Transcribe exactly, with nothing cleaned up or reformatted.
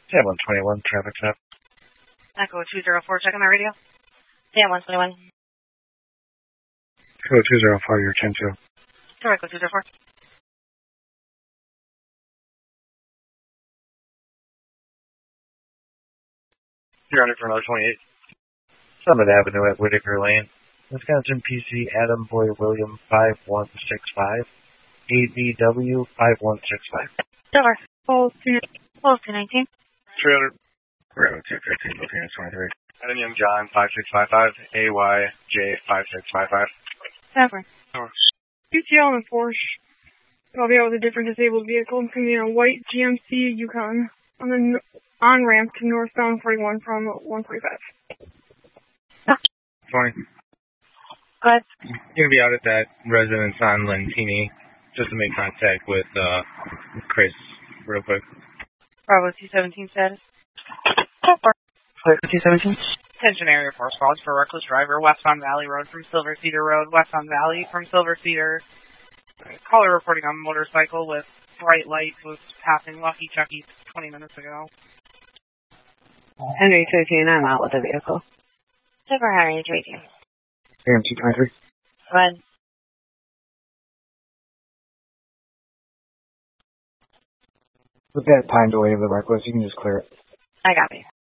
Sam one twenty-one, traffic stop. Echo two zero four, checking my radio. Sam one twenty-one. Echo two zero four, you're ten two. Sorry, Echo two zero four. You're on it for another twenty-eight. Summit Avenue at Whitaker Lane. Wisconsin P C Adam Boy William five one six five. A B W five one six five. Silver. Hold two nineteen. three hundred. Railroad two fifteen, looking at twenty-three. Adam Young John five six five five. A Y J five six five five. Silver. Silver. U T L and Porsche. Probably out with a different disabled vehicle, including a white G M C Yukon on the n- on-ramp to northbound forty-one from one forty-five. twenty. Go ahead. You're going to be out at that residence on Lentini just to make contact with uh, Chris real quick. Bravo two seventeen status. two seventeen. Attention area force calls for reckless driver westbound Valley Road from Silver Cedar Road, westbound Valley from Silver Cedar. Caller reporting on motorcycle with bright lights was passing Lucky Chucky's twenty minutes ago. Henry thirteen, I'm out with the vehicle. Silver Henry thirteen. A M two twenty-three. Go ahead. With that time delay of the reckless, you can just clear it. I got you.